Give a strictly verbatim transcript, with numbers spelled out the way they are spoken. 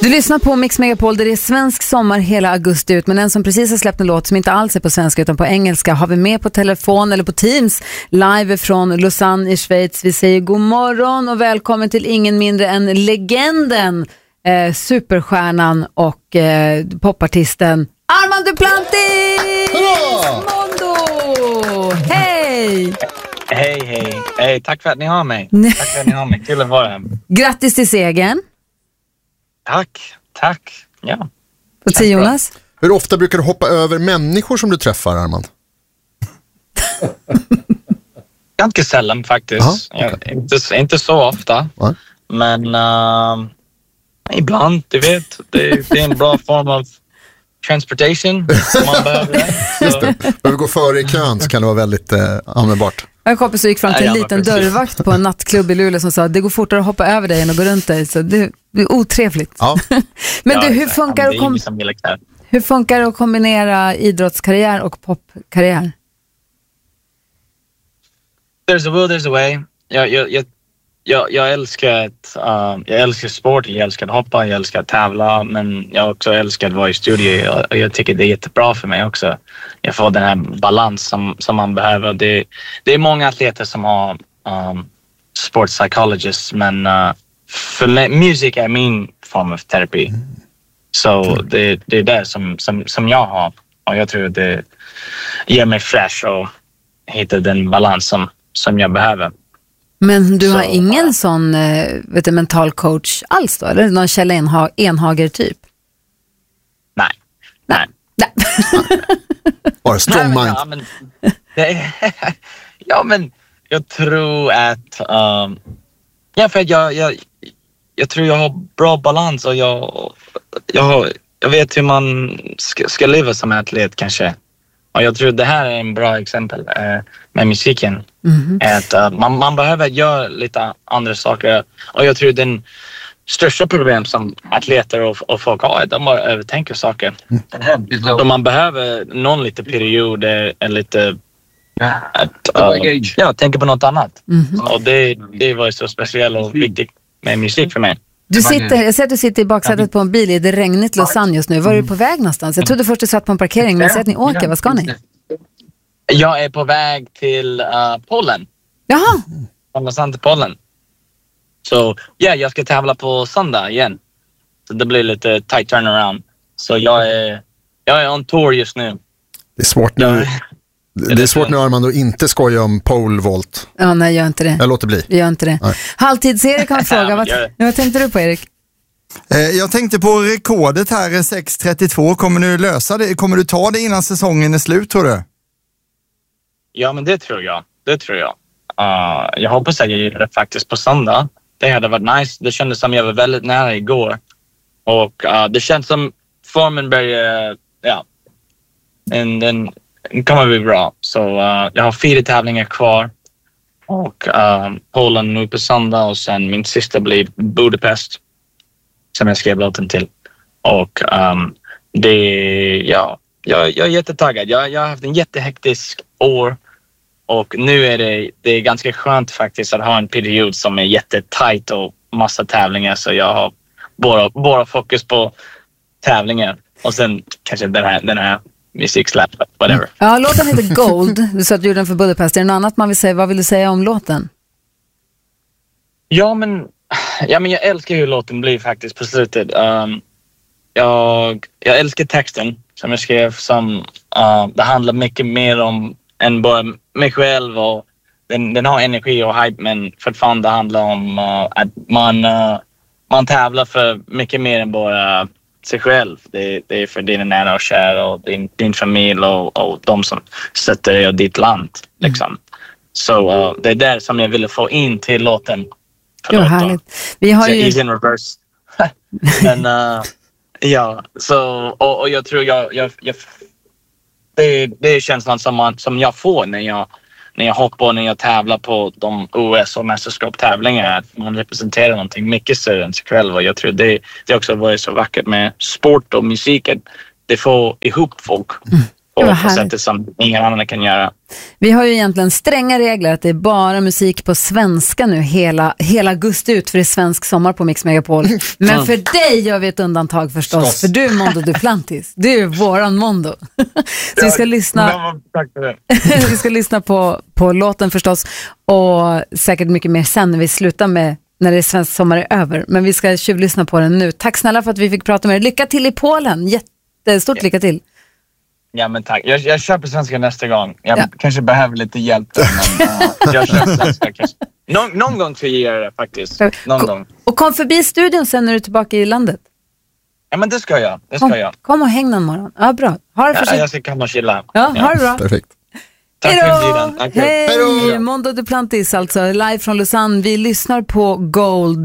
Du lyssnar på Mix Megapol där det är svensk sommar hela augusti ut, men en som precis har släppt en låt som inte alls är på svenska utan på engelska har vi med på telefon eller på Teams live från Lausanne i Schweiz. Vi säger god morgon och välkommen till ingen mindre än legenden, eh, superstjärnan och eh, popartisten Armand Duplantis! Mondo! Hej! Hej, hej. Hej, tack för att ni har mig. Tack för att ni har mig. Kul att vara här. Grattis till segern. Tack, tack. Ja. Och till Jonas? Hur ofta brukar du hoppa över människor som du träffar, Armand? Ganska sällan faktiskt. Aha, okay. Jag, inte, inte så ofta. Ja. Men uh, ibland, du vet. Det, det är en bra form av transportation som man behöver. Just det. Behöver gå före i kön så kan det vara väldigt eh, användbart. En kompis gick fram till en ja, liten precis. dörrvakt på en nattklubb i Luleå som sa att det går fortare att hoppa över dig än att gå runt dig. Så det, det är otrevligt. Ja. Men Ja, du, hur exakt. funkar, Ja, att det är kom- ingen som vill det. hur funkar det att kombinera idrottskarriär och popkarriär? There's a will, there's a way. Jag, jag, jag, jag, jag älskar att, uh, jag älskar sport, jag älskar att hoppa, jag älskar att tävla, men jag också älskar att vara i studio och jag, jag tycker det är jättebra för mig också. Jag får den här balans som, som man behöver. Det, det är många atleter som har um, sports psychologists, men uh, för mig, musik är min form av terapi. Så det, det är det som, som, som jag har och jag tror det ger mig fresh och hittar den balans som, som jag behöver. Men du har Så, ingen ja. sån eh, vet du, mental coach alls då? Eller någon Kjell Enha- Enhager typ? Nej. Nej. Nej. Bara strong Nej, men, mind. ja, men, det är, ja, men jag tror att um, ja, för jag, jag, jag tror jag har bra balans och jag, jag, har, jag vet hur man ska, ska leva som atlet kanske. Och jag tror det här är en bra exempel eh, med musiken. Mm-hmm. Att uh, man, man behöver göra lite andra saker. Och jag tror den största problem som atleter och, och folk har är att de bara övertänker saker. Mm. Och man behöver någon lite period är lite att uh, ja, tänka på något annat. Mm-hmm. Och det, det var så speciellt och viktigt med musik för mig. Du sitter, jag ser att du sitter i baksätet på en bil i det regnigt Lausanne just nu. Var är du på väg någonstans? Jag trodde först du satt på en parkering, men jag ser att ni åker. Vad ska ni? Jag är på väg till uh, Polen. Jaha. Från Lausanne till Polen. Så ja, jag ska tävla på söndag igen. Så det blir lite tight turnaround. Så jag är, jag är on tour just nu. Det är svårt nu. Det är svårt nu, Armand, att inte skoja om pole vault. Ja, nej, gör inte det. Jag låter bli. Gör inte det. Halvtids-Erik kan fråga. Vad, vad tänkte du på, Erik? Eh, jag tänkte på rekordet här, sex trettiotvå. Kommer du lösa det? Kommer du ta det innan säsongen är slut, tror du? Ja, men det tror jag. Det tror jag. Uh, jag hoppas att jag gör det faktiskt på söndag. Det hade varit nice. Det kändes som jag var väldigt nära igår. Och uh, det känns som formen börjar, ja. En, den kommer bli bra. Så uh, jag har fyra tävlingar kvar. Och uh, Polen nu på söndag. Och sen min sista blir Budapest. Som jag skrev låten till. Och um, det, ja. Jag, jag är jättetaggad. Jag, jag har haft en jättehektisk år. Och nu är det, det är ganska skönt faktiskt att ha en period som är jättetajt och massa tävlingar. Så jag har bara, bara fokus på tävlingar. Och sen kanske den här, den här musiksläpp, whatever. Ja, låten heter Gold. Du sa att du gjorde den för Budapest. Är det något annat man vill säga? Vad vill du säga om låten? Ja, men, ja, men jag älskar hur låten blir faktiskt på slutet. Um, jag, jag älskar texten som jag skrev. Som, uh, det handlar mycket mer om än bara mig själv. Och den, den har energi och hype, men fortfarande handlar om uh, att man, uh, man tävlar för mycket mer än bara sig själv. Det, det är för dina nära och kära och din, din familj och, och de som sätter dig och ditt land. Liksom. Mm. Så uh, det är där som jag ville få in till låten. Det var härligt. Vi har ju... Easy in reverse. Men uh, ja, så, och, och jag tror jag, jag, jag det, det är känslan som, man, som jag får när jag, när jag hoppar och när jag tävlar på de O S och mästerskapstävlingar. Att man representerar någonting mycket större än sig själv. Och jag tror det, det också varit så vackert med sport och musik. Att det får ihop folk. Mm. Och på sättet som ingen annan kan göra. Vi har ju egentligen stränga regler att det är bara musik på svenska nu hela, hela augusti ut, för det är svensk sommar på Mix Megapol. Men för dig gör vi ett undantag förstås, Stoss. För du är Mondo Duplantis. Du är våran Mondo. Så vi ska lyssna, Ja, tack för det. vi ska lyssna på, på låten förstås, och säkert mycket mer sen när vi slutar med när det är svensk sommar är över. Men vi ska tjuvlyssna på den nu. Tack snälla för att vi fick prata med er. Lycka till i Polen. Jättestort lycka till. Ja, men tack. Jag, jag köper svenska nästa gång. Jag Ja. kanske behöver lite hjälp. Men, uh, jag köper svenska kanske. Nå, någon gång för ger det faktiskt. Någon Kom, gång. och kom förbi studion sen när du är tillbaka i landet. Ja, men det ska jag. Det ska Kom, jag. kom och häng någon morgon. Ja, bra. Ha det Ja, försiktigt. jag ska komma och chilla. Ja, ha det bra. Perfekt. Tack Hejdå! för inbjudan. Tack. Hej! Hejdå! Mondo Duplantis alltså, live från Lausanne. Vi lyssnar på Gold